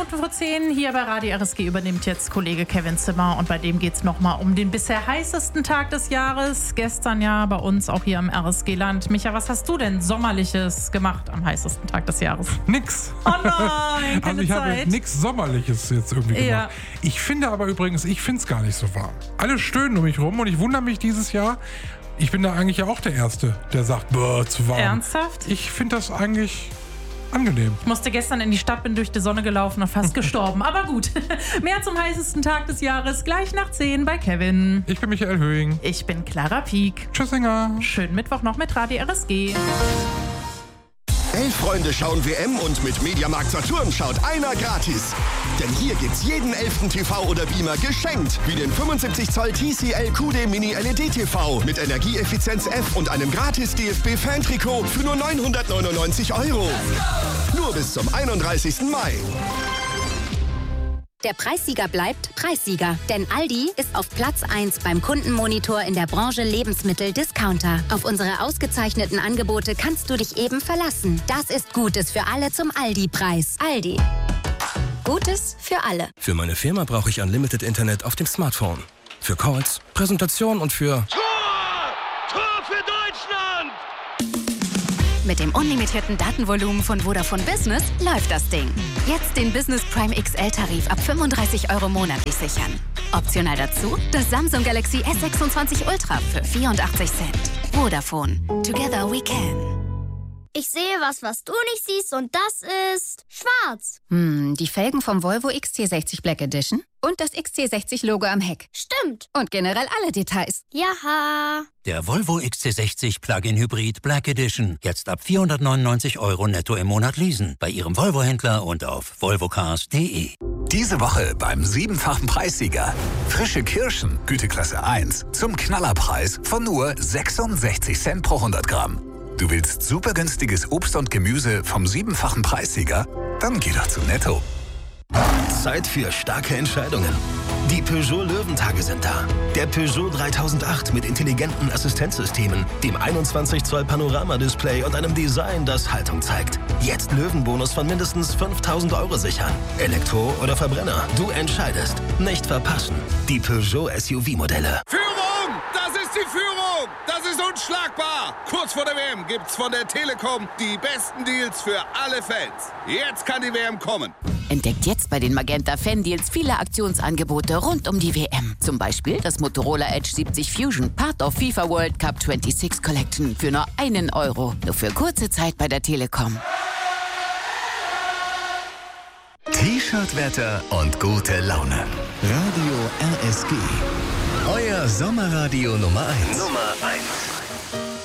Minuten vor 10 hier bei Radio RSG übernimmt jetzt Kollege Kevin Zimmer und bei dem geht es nochmal um den bisher heißesten Tag des Jahres. Gestern ja bei uns auch hier im RSG-Land. Micha, was hast du denn Sommerliches gemacht am heißesten Tag des Jahres? Nix. Oh nein, keine ich Zeit. habe nichts Sommerliches jetzt irgendwie gemacht. Ja. Ich finde aber übrigens, ich finde es gar nicht so warm. Alle stöhnen um mich rum und ich wundere mich dieses Jahr. Ich bin da eigentlich ja auch der Erste, der sagt, zu warm. Ernsthaft? Ich finde das eigentlich angenehm. Ich musste gestern in die Stadt, bin durch die Sonne gelaufen und fast gestorben. Aber gut, mehr zum heißesten Tag des Jahres gleich nach 10 bei Kevin. Ich bin Michael Höhing. Ich bin Clara Pieck. Tschüssinger. Schönen Mittwoch noch mit Radio RSG. 11 Freunde schauen WM und mit Mediamarkt Saturn schaut einer gratis. Denn hier gibt's jeden 11. TV oder Beamer geschenkt. Wie den 75 Zoll TCL QD Mini LED TV mit Energieeffizienz F und einem gratis DFB-Fan-Trikot für nur 999 €. Nur bis zum 31. Mai. Der Preissieger bleibt Preissieger, denn Aldi ist auf Platz 1 beim Kundenmonitor in der Branche Lebensmittel-Discounter. Auf unsere ausgezeichneten Angebote kannst du dich eben verlassen. Das ist Gutes für alle zum Aldi-Preis. Aldi. Gutes für alle. Für meine Firma brauche ich Unlimited Internet auf dem Smartphone. Für Calls, Präsentation und für... Tor für Deutschland! Mit dem unlimitierten Datenvolumen von Vodafone Business läuft das Ding. Jetzt den Business Prime XL-Tarif ab 35 € monatlich sichern. Optional dazu das Samsung Galaxy S26 Ultra für 84 Cent. Vodafone. Together we can. Ich sehe was du nicht siehst und das ist schwarz. Die Felgen vom Volvo XC60 Black Edition und das XC60-Logo am Heck. Stimmt. Und generell alle Details. Jaha. Der Volvo XC60 Plug-in Hybrid Black Edition. Jetzt ab 499 € netto im Monat leasen. Bei Ihrem Volvo-Händler und auf volvocars.de. Diese Woche beim 7-fachen Preissieger. Frische Kirschen, Güteklasse 1, zum Knallerpreis von nur 66 Cent pro 100 Gramm. Du willst super günstiges Obst und Gemüse vom 7-fachen Preissieger? Dann geh doch zu Netto. Zeit für starke Entscheidungen. Die Peugeot Löwentage sind da. Der Peugeot 3008 mit intelligenten Assistenzsystemen, dem 21 Zoll Panoramadisplay und einem Design, das Haltung zeigt. Jetzt Löwenbonus von mindestens 5.000 € sichern. Elektro oder Verbrenner, du entscheidest. Nicht verpassen. Die Peugeot SUV-Modelle. Führung! Das ist die Führung! Das ist unschlagbar! Kurz vor der WM gibt's von der Telekom die besten Deals für alle Fans. Jetzt kann die WM kommen. Entdeckt jetzt bei den Magenta Fan-Deals viele Aktionsangebote rund um die WM. Zum Beispiel das Motorola Edge 70 Fusion, Part of FIFA World Cup 26 Collection für nur 1 €. Nur für kurze Zeit bei der Telekom. T-Shirt-Wetter und gute Laune. Radio RSG. Euer Sommerradio Nummer 1. Nummer 1.